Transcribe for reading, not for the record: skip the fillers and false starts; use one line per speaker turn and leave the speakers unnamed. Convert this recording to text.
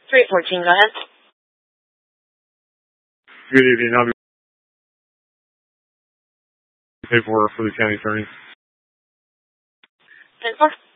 314, go ahead.
Good evening. I'll be paperwork for the county attorney.
10-4.